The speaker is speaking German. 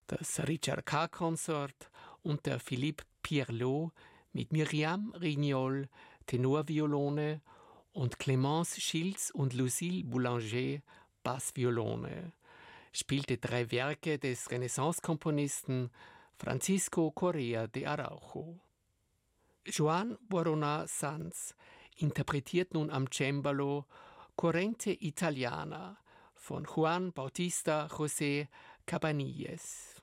das Richard K-Consort und der Philippe Pierlot mit Myriam Rignol, Tenorviolone, und Clémence Schiltz und Lucille Boulanger, Bassviolone, spielte 3 Werke des Renaissance-Komponisten Francisco Correa de Araujo. Joan Borona Sanz interpretiert nun am Cembalo Corrente Italiana von Juan Bautista José Cabanilles.